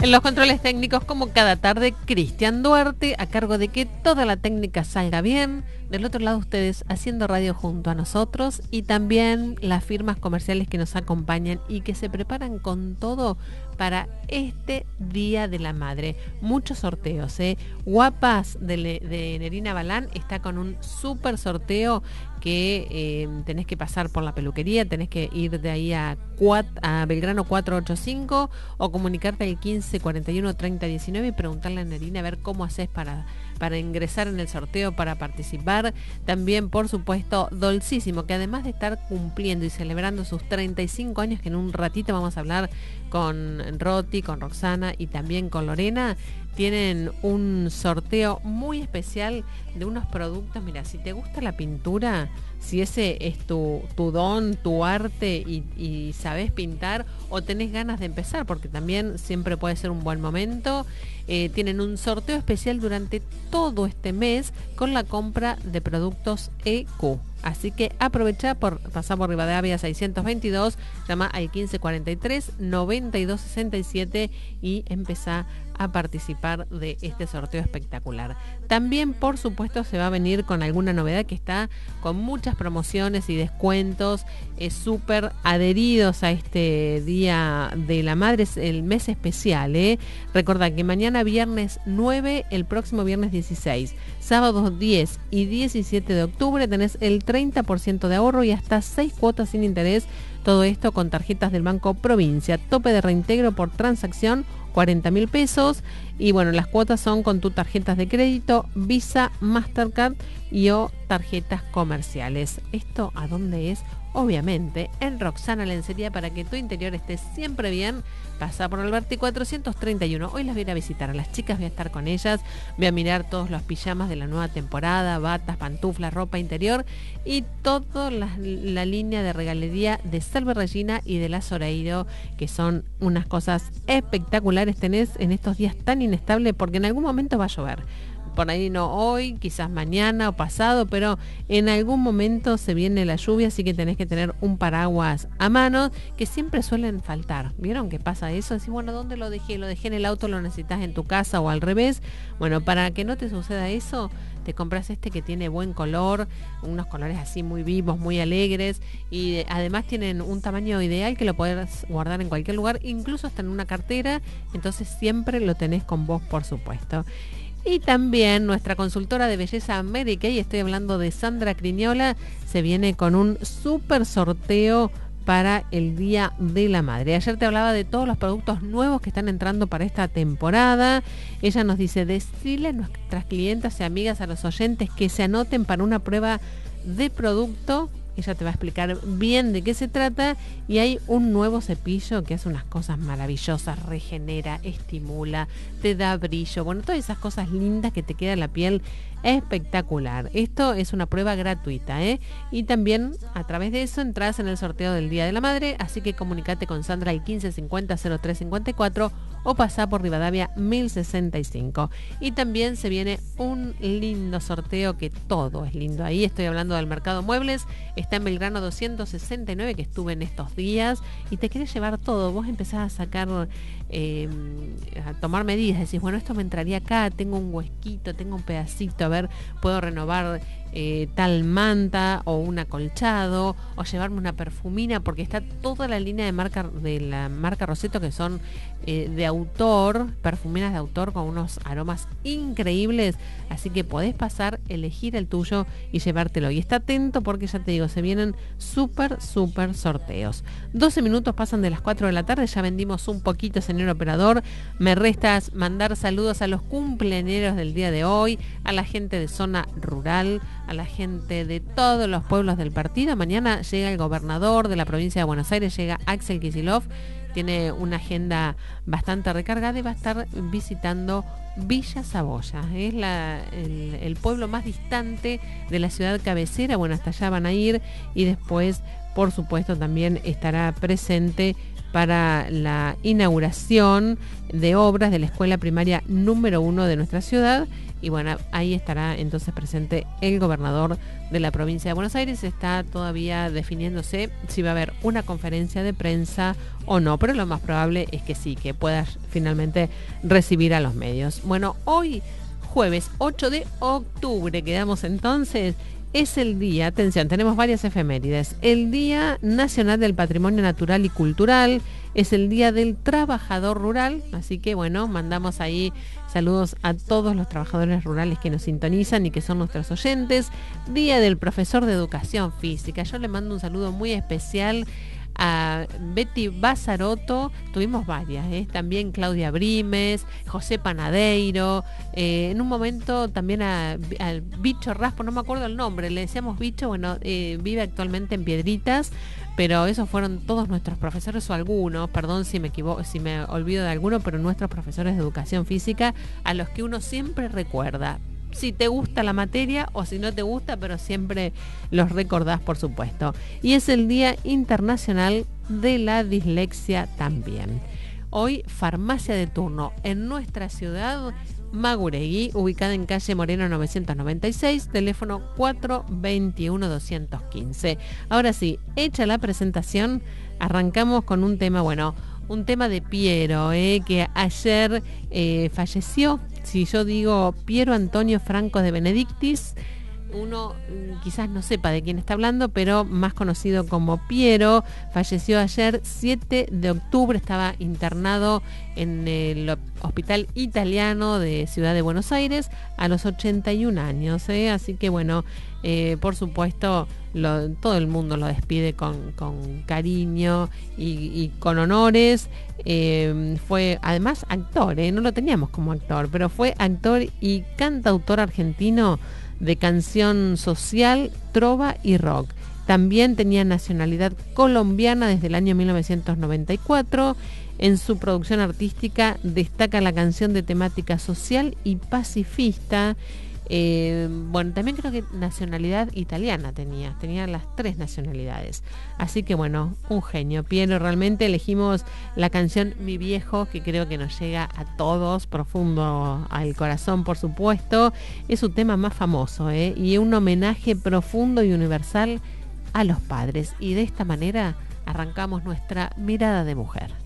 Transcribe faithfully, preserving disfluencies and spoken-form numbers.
En los controles técnicos, como cada tarde, Cristian Duarte, a cargo de que toda la técnica salga bien. Del otro lado, ustedes haciendo radio junto a nosotros, y también las firmas comerciales que nos acompañan y que se preparan con todo para este Día de la Madre. Muchos sorteos, ¿eh? Guapas de, de Nerina Balán está con un súper sorteo que eh, tenés que pasar por la peluquería, tenés que ir de ahí a, cuatro, a Belgrano cuatrocientos ochenta y cinco o comunicarte al quince cuarenta y uno treinta diecinueve y preguntarle a Nerina a ver cómo haces para, para ingresar en el sorteo, para participar. También, por supuesto, Dolcísimo, que además de estar cumpliendo y celebrando sus treinta y cinco años, que en un ratito vamos a hablar con Roti, con Roxana y también con Lorena, tienen un sorteo muy especial de unos productos. Mira, si te gusta la pintura, si ese es tu, tu don, tu arte y, y sabes pintar o tenés ganas de empezar, porque también siempre puede ser un buen momento, eh, tienen un sorteo especial durante todo este mes con la compra de productos E Q. Así que aprovecha por pasar por Rivadavia seiscientos veintidós, llama al quince cuarenta y tres noventa y dos sesenta y siete y empezá a participar de este sorteo espectacular. También, por supuesto, se va a venir con alguna novedad que está con muchas promociones y descuentos, es súper adheridos a este Día de la Madre, es el mes especial, ¿eh? Recordad que mañana viernes nueve, el próximo viernes dieciséis, sábados diez y diecisiete de octubre tenés el treinta por ciento de ahorro y hasta seis cuotas sin interés. Todo esto con tarjetas del Banco Provincia. Tope de reintegro por transacción, cuarenta mil pesos. Y bueno, las cuotas son con tus tarjetas de crédito, Visa, Mastercard y o tarjetas comerciales. ¿Esto a dónde es? Obviamente en Roxana Lencería, para que tu interior esté siempre bien. Pasa por Alberti cuatrocientos treinta y uno. Hoy las voy a ir a visitar a las chicas, voy a estar con ellas, voy a mirar todos los pijamas de la nueva temporada, batas, pantuflas, ropa interior y toda la, la línea de regalería de Salve Regina y de la Zoraído, que son unas cosas espectaculares. Tenés en estos días tan inestables, porque en algún momento va a llover. Por ahí no hoy, quizás mañana o pasado, pero en algún momento se viene la lluvia, así que tenés que tener un paraguas a mano, que siempre suelen faltar. ¿Vieron que pasa eso? Decís, bueno, ¿dónde lo dejé? ¿Lo dejé en el auto? ¿Lo necesitas en tu casa o al revés? Bueno, para que no te suceda eso, te compras este que tiene buen color, unos colores así muy vivos, muy alegres, y además tienen un tamaño ideal que lo podés guardar en cualquier lugar, incluso hasta en una cartera, entonces siempre lo tenés con vos, por supuesto. Y también nuestra consultora de belleza Mary Kay, estoy hablando de Sandra Criñola, se viene con un súper sorteo para el Día de la Madre. Ayer te hablaba de todos los productos nuevos que están entrando para esta temporada. Ella nos dice, decirle a nuestras clientas y amigas, a los oyentes, que se anoten para una prueba de producto. Ella te va a explicar bien de qué se trata, y hay un nuevo cepillo que hace unas cosas maravillosas, regenera, estimula, te da brillo, bueno, todas esas cosas lindas que te queda la piel espectacular. Esto es una prueba gratuita, ¿eh? Y también a través de eso entras en el sorteo del Día de la Madre, así que comunicate con Sandra al quince cincuenta cero tres cincuenta y cuatro o pasá por Rivadavia mil sesenta y cinco. Y también se viene un lindo sorteo, que todo es lindo ahí. Estoy hablando del Mercado Muebles, está en Belgrano doscientos sesenta y nueve, que estuve en estos días, y te querés llevar todo. Vos empezás a sacar, eh, a tomar medidas, decís, bueno, esto me entraría acá, tengo un huesquito, tengo un pedacito, a ver, puedo renovar eh, tal manta o un acolchado, o llevarme una perfumina, porque está toda la línea de marca de la marca Rosetto, que son eh, de autor, perfuminas de autor con unos aromas increíbles, así que podés pasar, elegir el tuyo y llevártelo. Y está atento, porque ya te digo, se vienen súper, súper sorteos. doce minutos pasan de las cuatro de la tarde, ya vendimos un poquito, señor operador. Me restas mandar saludos a los cumpleañeros del día de hoy, a la gente de zona rural, a la gente de todos los pueblos del partido. Mañana llega el gobernador de la provincia de Buenos Aires, llega Axel Kicillof, tiene una agenda bastante recargada y va a estar visitando Villa Saboya. Es la, el, el pueblo más distante de la ciudad cabecera. Bueno, hasta allá van a ir, y después, por supuesto, también estará presente para la inauguración de obras de la escuela primaria número uno de nuestra ciudad. Y bueno, ahí estará entonces presente el gobernador de la provincia de Buenos Aires. Está todavía definiéndose si va a haber una conferencia de prensa o no, pero lo más probable es que sí, que pueda finalmente recibir a los medios. Bueno, hoy, jueves ocho de octubre, quedamos entonces, es el día, atención, tenemos varias efemérides, el Día Nacional del Patrimonio Natural y Cultural, es el Día del Trabajador Rural, así que bueno, mandamos ahí saludos a todos los trabajadores rurales que nos sintonizan y que son nuestros oyentes. Día del Profesor de Educación Física, yo le mando un saludo muy especial a Betty Bazaroto, tuvimos varias, ¿eh? También Claudia Brimes, José Panadeiro, eh, en un momento también a, al Bicho Raspo, no me acuerdo el nombre, le decíamos Bicho, bueno, eh, vive actualmente en Piedritas, pero esos fueron todos nuestros profesores o algunos, perdón si me equivoco, si me olvido de alguno, pero nuestros profesores de educación física a los que uno siempre recuerda. Si te gusta la materia o si no te gusta, pero siempre los recordás, por supuesto. Y es el Día Internacional de la Dislexia también. Hoy, farmacia de turno en nuestra ciudad, Maguregui, ubicada en calle Moreno novecientos noventa y seis, teléfono cuatro veintiuno doscientos quince. Ahora sí, hecha la presentación, arrancamos con un tema, bueno, un tema de Piero, eh, que ayer eh, falleció. Si yo digo Piero Antonio Franco de Benedictis, uno quizás no sepa de quién está hablando, pero más conocido como Piero, falleció ayer siete de octubre, estaba internado en el Hospital Italiano de Ciudad de Buenos Aires a los ochenta y un años, ¿eh? Así que bueno, eh, por supuesto, lo, todo el mundo lo despide con, con cariño y, y con honores. Eh, fue además actor, ¿eh? No lo teníamos como actor, pero fue actor y cantautor argentino de canción social, trova y rock. También tenía nacionalidad colombiana desde el año mil novecientos noventa y cuatro. En su producción artística destaca la canción de temática social y pacifista. Eh, bueno, también creo que nacionalidad italiana tenía, tenía las tres nacionalidades. Así que bueno, un genio. Piero, realmente elegimos la canción Mi Viejo, que creo que nos llega a todos, profundo al corazón, por supuesto. Es su tema más famoso, ¿eh? Y un homenaje profundo y universal a los padres. Y de esta manera arrancamos nuestra mirada de mujer.